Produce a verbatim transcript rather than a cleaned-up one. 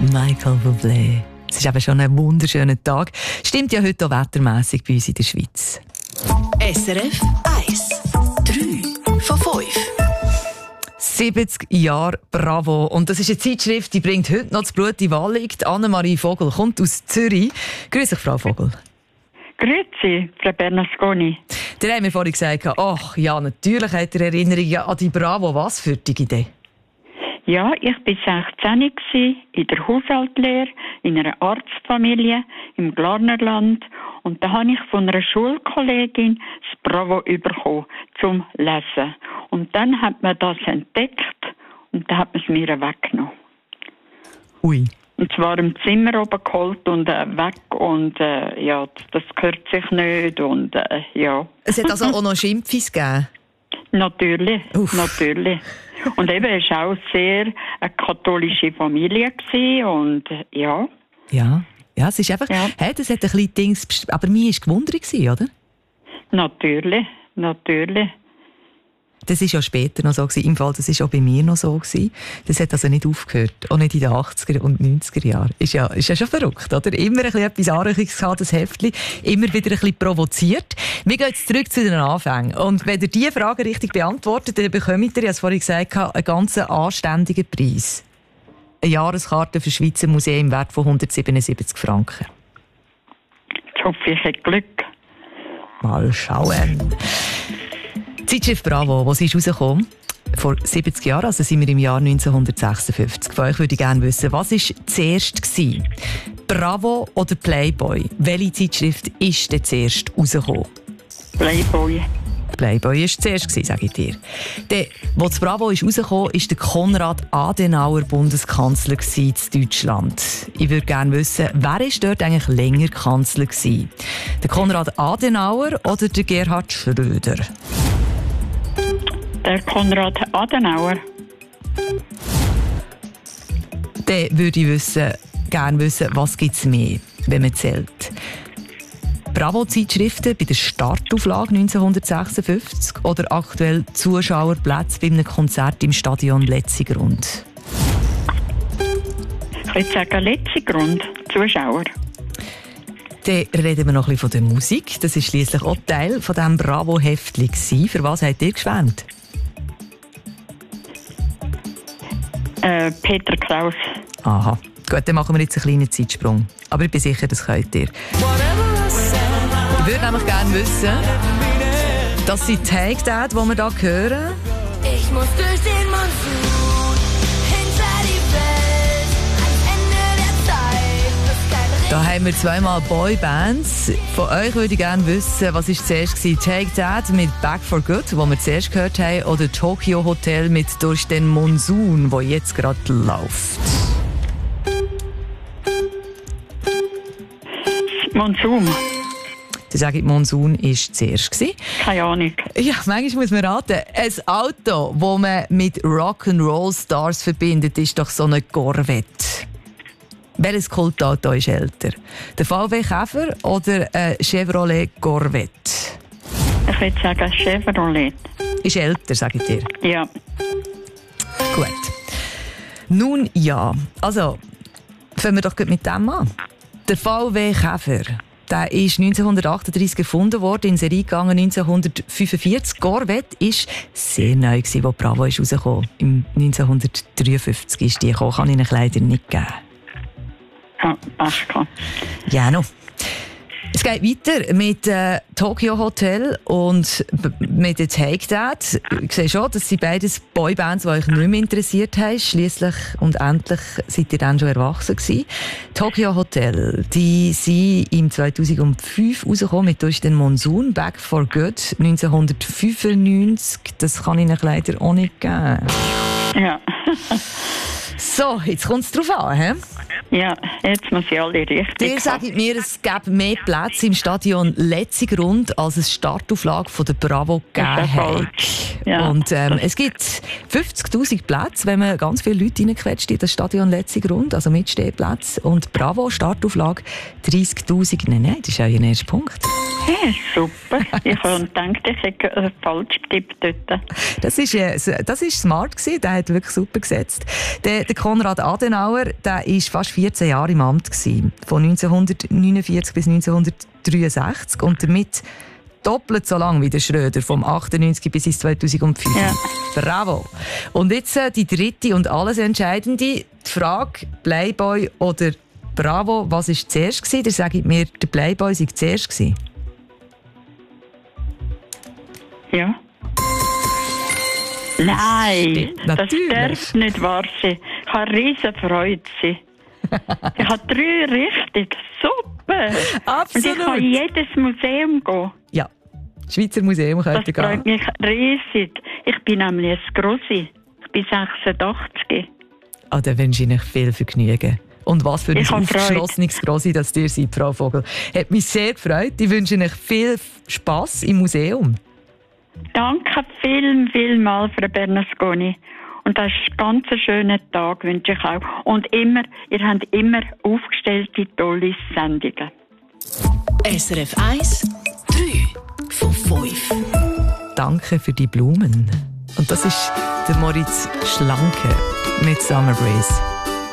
Michael Bublé. Es ist eben schon ein wunderschöner Tag. Stimmt ja heute auch wettermässig bei uns in der Schweiz. S R F eins. drei von fünf. siebzig Jahre Bravo. Und das ist eine Zeitschrift, die bringt heute noch das Blut in Wallig. Annemarie Vogel kommt aus Zürich. Grüß dich, Frau Vogel. Grüezi, Frau Bernasconi. Der haben mir vorhin gesagt, ach ja, natürlich hat er Erinnerungen an die Bravo. Was für die Idee? Ja, ich war sechzehn in der Haushaltslehre, in einer Arztfamilie im Glarnerland. Und da habe ich von einer Schulkollegin das Bravo bekommen, zum Lesen. Und dann hat man das entdeckt und dann hat man es mir weggenommen. Ui. Und zwar im Zimmer oben geholt und äh, weg und äh, ja, das gehört sich nicht und äh, ja. Es hat also auch noch Schimpfis gegeben? Natürlich, Uff. natürlich. Und eben, es war auch sehr eine katholische Familie gewesen und äh, ja. Ja, ja, es ist einfach, Ja. hey, das hat ein bisschen Dings, best- aber mir war gewundert, oder? Natürlich, natürlich. Das war ja später noch so gewesen. Im Fall, das war auch bei mir noch so gewesen. Das hat also nicht aufgehört. Auch nicht in den achtziger und neunziger Jahren. Ist ja, ist ja schon verrückt, oder? Immer ein bisschen etwas Anrüchiges gehabt, das Heftchen. Immer wieder ein bisschen provoziert. Wir gehen jetzt zurück zu den Anfängen. Und wenn ihr diese Frage richtig beantwortet, dann bekommt ihr, ich habe es vorhin gesagt, einen ganz anständigen Preis. Eine Jahreskarte für das Schweizer Museum im Wert von hundertsiebenundsiebzig Franken. Ich hoffe, ich habe Glück. Mal schauen. Die Zeitschrift Bravo, wo sie ist rausgekommen, vor siebzig Jahren, also sind wir im Jahr neunzehnhundertsechsundfünfzig. Von euch würde ich gerne wissen, was war zuerst gewesen? Bravo oder Playboy? Welche Zeitschrift ist denn zuerst rausgekommen? Playboy. Playboy war zuerst, sage ich dir. Der, wo das Bravo ist rausgekommen ist, der Konrad Adenauer Bundeskanzler in Deutschland. Ich würde gerne wissen, wer war dort eigentlich länger Kanzler gewesen? Der Konrad Adenauer oder der Gerhard Schröder? Der Konrad Adenauer. Dann würde ich wissen, gerne wissen, was gibt es mehr, wenn man zählt. Bravo-Zeitschriften bei der Startauflage neunzehnhundertsechsundfünfzig oder aktuell Zuschauerplätze bei einem Konzert im Stadion Letzigrund? Ich würde sagen, letzter Grund, Zuschauer. Dann reden wir noch ein bisschen von der Musik. Das war schliesslich auch Teil von diesem Bravo-Heftchen. Für was habt ihr geschwärmt? Äh, Peter Kraus. Aha. Gut, dann machen wir jetzt einen kleinen Zeitsprung. Aber ich bin sicher, das könnt ihr. Ich würde nämlich gerne wissen, dass sie Take That, die wir hier hören, Ich muss durch den Monsun, hinter die Welt, ans Ende der Zeit. Bis kein da haben wir zweimal Boybands. Von euch würde ich gerne wissen, was war zuerst gewesen? Take That mit Back for Good, wo wir zuerst gehört haben, oder Tokyo Hotel mit Durch den Monsun, wo jetzt gerade läuft. Monsum. Dann sage ich, Monsun war zuerst gewesen. Keine Ahnung. Ja, manchmal muss man raten. Ein Auto, das man mit Rock'n'Roll-Stars verbindet, ist doch so eine Corvette. Welches Kultauto ist älter? Der V W Käfer oder ein Chevrolet Corvette? Ich würde sagen, Chevrolet. Ist älter, sage ich dir. Ja. Gut. Nun ja, also fangen wir doch gut mit dem an. Der V W Käfer, der ist neunzehnhundertachtunddreißig gefunden worden, in Serie gegangen neunzehnhundertfünfundvierzig. Corvette war sehr neu, als Bravo ist rausgekommen. Im neunzehnhundertdreiundfünfzig ist die gekommen, kann ich Ihnen leider nicht geben. Ja, ach klar. Ja, noch. Es geht weiter mit äh, Tokyo Hotel und b- mit der Take That. Ich sehe schon, dass sie beides Boybands, die euch nicht mehr interessiert haben. Schliesslich und endlich seid ihr dann schon erwachsen gewesen. Tokyo Hotel, die sind im zweitausendfünf rausgekommen mit «Durch den Monsun», «Back for Good» neunzehnhundertfünfundneunzig. Das kann ich euch leider auch nicht geben. Ja. So, jetzt kommt es drauf an, hä? Ja, jetzt muss ich alle richtig Ihr sagt mir, es gäbe mehr Plätze im Stadion Letzigrund, als es Startauflage von der Bravo gegeben Das ist ja hat. falsch. Ja. Und ähm, es gibt fünfzigtausend Plätze, wenn man ganz viele Leute reinquetscht in das Stadion Letzigrund, also mit Stehplätzen. Und Bravo, Startauflage dreißigtausend. Nein, nein, das ist auch Ihr erster Punkt. Hey, super. Ich habe gedacht, ich hätte äh, falsch getippt dort. Das ist, äh, das ist smart gewesen, der hat wirklich super gesetzt. Der, der Konrad Adenauer, der war fast vierzehn Jahre im Amt gewesen, von neunzehnhundertneunundvierzig bis neunzehnhundertdreiundsechzig und damit doppelt so lang wie der Schröder, vom achtundneunzig bis ins zweitausendvier. Ja. Bravo! Und jetzt äh, die dritte und alles Entscheidende, die Frage Playboy oder Bravo, was war zuerst gewesen? Ihr sagt mir, der Playboy sei zuerst gewesen. Ja. Nein, Stimmt, das natürlich. darf nicht wahr sein. Ich habe riesen Freude. Ich habe drei richtig. Super. Absolut. Und ich kann in jedes Museum gehen. Ja, Schweizer Museum Das könnt ihr gehen. freut mich riesig. Ich bin nämlich ein Grossi. Ich bin sechsundachtzig. Ah, dann wünsche ich euch viel Vergnügen. Und was für ein Ich habe aufgeschlossenes Grossi, dass ihr seid, Frau Vogel. Hat mich sehr gefreut. Ich wünsche euch viel Spass im Museum. Danke viel, viel mal, Frau Bernasconi. Und das ist ein ganz schöner Tag, wünsche ich auch. Und immer, ihr habt immer aufgestellte, tolle Sendungen. S R F eins, drei von fünf. Danke für die Blumen. Und das ist der Moritz Schlanke mit Summer Breeze.